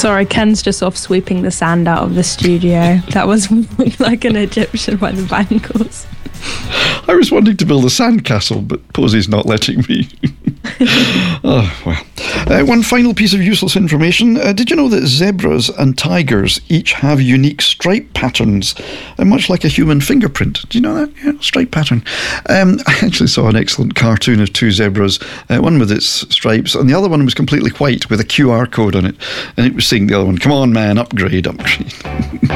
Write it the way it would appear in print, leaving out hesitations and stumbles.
Sorry, Ken's just off sweeping the sand out of the studio. That was like an Egyptian by the bangles. I was wanting to build a sandcastle, but Posey's not letting me. Oh, well. One final piece of useless information. Did you know that zebras and tigers each have unique stripe patterns, much like a human fingerprint? Do you know that? Yeah, stripe pattern. I actually saw an excellent cartoon of two zebras, one with its stripes, and the other one was completely white with a QR code on it. And it was saying the other one, come on, man, upgrade.